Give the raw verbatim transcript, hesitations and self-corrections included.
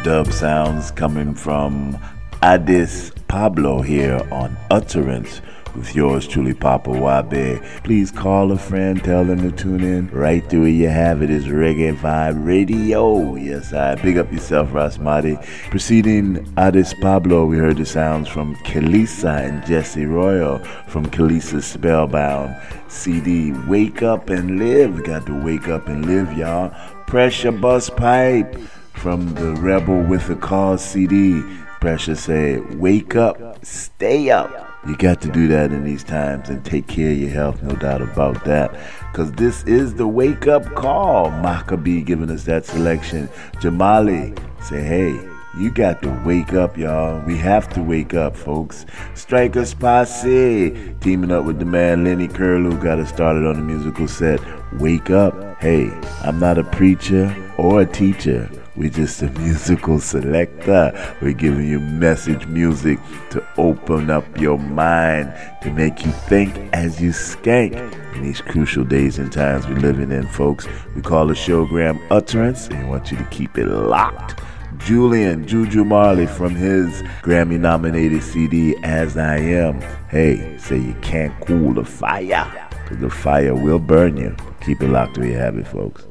dub sounds coming from Addis Pablo here on Utterance with yours truly, Papa Wabe. Please call a friend, tell them to tune in. Right through where you have it is Reggae Vibe Radio. Yes, I big up yourself, Rasmati. Preceding Addis Pablo, we heard the sounds from Kelisa and Jesse Royal from Kelisa's Spellbound C D. Wake Up and Live. Got to wake up and live, y'all. Pressure Bus Pipe from the Rebel with a Cause C D. Pressure said, wake up, stay up. You got to do that in these times and take care of your health, no doubt about that. Because this is the wake up call. Maccabee giving us that selection. Jamali say, hey, you got to wake up, y'all. We have to wake up, folks. Strikers Posse teaming up with the man Lenny Curlew got us started on the musical set. Wake up. Hey, I'm not a preacher or a teacher. We're just a musical selector. We're giving you message music to open up your mind, to make you think as you skank. In these crucial days and times we're living in, folks, we call the showgram Utterance, and we want you to keep it locked. Julian Juju Marley from his Grammy-nominated C D, As I Am. Hey, say you can't cool the fire, because the fire will burn you. Keep it locked where you have it, folks.